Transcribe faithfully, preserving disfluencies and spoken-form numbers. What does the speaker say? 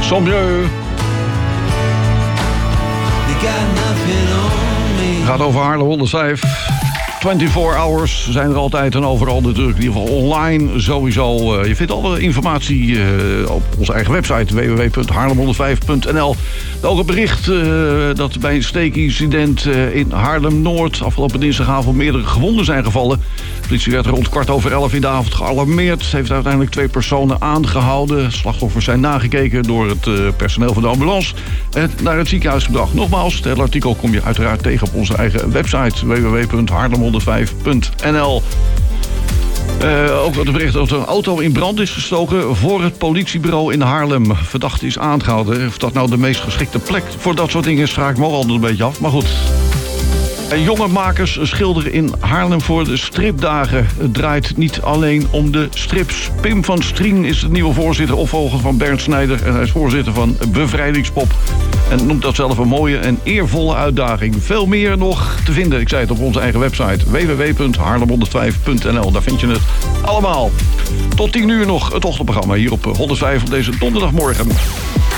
Sommieu. Gaat over Haarlem honderdvijf. vierentwintig hours zijn er altijd en overal natuurlijk. In ieder geval online sowieso. Uh, je vindt alle informatie uh, op onze eigen website w w w punt haarlem honderdvijf punt n l. Ook een bericht uh, dat bij een steekincident uh, in Haarlem-Noord afgelopen dinsdagavond meerdere gewonden zijn gevallen. De politie werd rond kwart over elf in de avond gealarmeerd. Heeft uiteindelijk twee personen aangehouden. Slachtoffers zijn nagekeken door het uh, personeel van de ambulance en naar het ziekenhuis gebracht. Nogmaals, het hele artikel kom je uiteraard tegen op onze eigen website w w w punt haarlem honderdvijf punt n l. Uh, ook het bericht dat een auto in brand is gestoken voor het politiebureau in Haarlem. Verdachte is aangehouden. Of dat nou de meest geschikte plek voor dat soort dingen is, vraag ik me ook altijd een beetje af. Maar goed. En jonge makers schilderen in Haarlem voor de stripdagen. Het draait niet alleen om de strips. Pim van Strien is de nieuwe voorzitter, opvolger van Bernd Snijder. En hij is voorzitter van Bevrijdingspop. En noemt dat zelf een mooie en eervolle uitdaging. Veel meer nog te vinden, ik zei het, op onze eigen website w w w punt haarlem honderdvijf punt n l. Daar vind je het allemaal. Tot tien uur nog het ochtendprogramma hier op honderdvijf op deze donderdagmorgen.